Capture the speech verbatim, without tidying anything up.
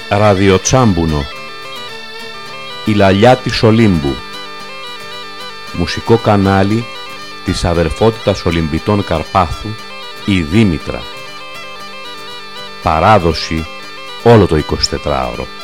Ραδιοτσάμπουνο. Η λαλιά της Ολύμπου. Μουσικό κανάλι της αδερφότητας Ολυμπιτών Καρπάθου, η Δήμητρα. Παράδοση όλο το εικοσιτετράωρο.